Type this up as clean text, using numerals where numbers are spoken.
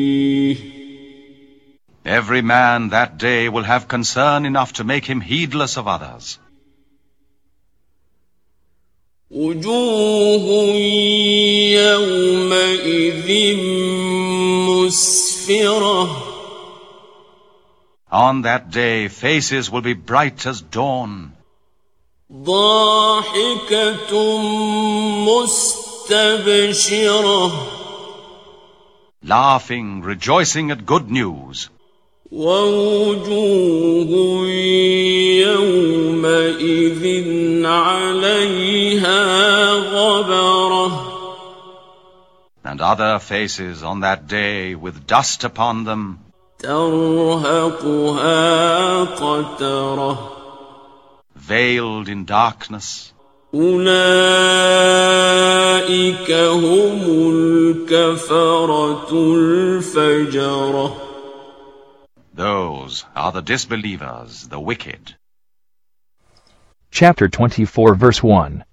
Every man that day will have concern enough to make him heedless of others. وجوه يومئذ مسفرة. On that day, faces will be bright as dawn. ضاحكة مستبشرة. Laughing, rejoicing at good news. ووجوه يومئذ عليها غبرة. And other faces on that day with dust upon them. ترهقها قترة. Veiled in darkness. أولئك هم الكفرة الفجرة. Those are the disbelievers, the wicked. Chapter 24, verse 1.